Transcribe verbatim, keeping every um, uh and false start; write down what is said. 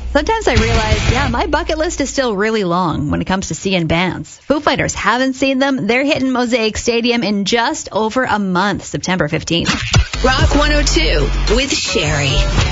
Sometimes I realize, yeah, my bucket list is still really long when it comes to seeing bands. Foo Fighters, haven't seen them. They're hitting Mosaic Stadium in just over a month, September fifteenth. Rock one oh two with Sherry.